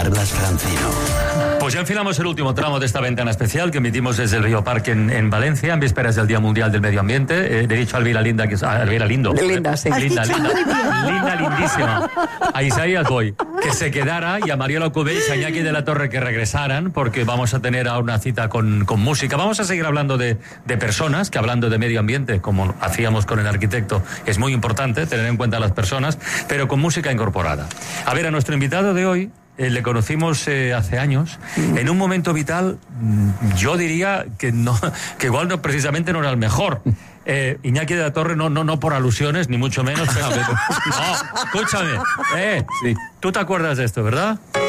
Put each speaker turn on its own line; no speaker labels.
Carlas Francino.
Pues ya enfilamos el último tramo de esta ventana especial que emitimos desde el Río Parque en Valencia, en vísperas del Día Mundial del Medio Ambiente. Le he dicho a Elvira Linda, que es Elvira Lindo.
Linda, sí.
Linda, lindísima. A Isaías Boy, que se quedara, y a Mariela Ocubells, a Iñaki de la Torre, que regresaran, porque vamos a tener ahora una cita con música. Vamos a seguir hablando de personas, que hablando de medio ambiente, como hacíamos con el arquitecto, es muy importante tener en cuenta a las personas, pero con música incorporada. A ver, a nuestro invitado de hoy, le conocimos hace años, en un momento vital, yo diría que igual no, precisamente no era el mejor. Iñaki de la Torre, no por alusiones, ni mucho menos, pero... No, escúchame. Sí. Tú te acuerdas de esto, ¿verdad?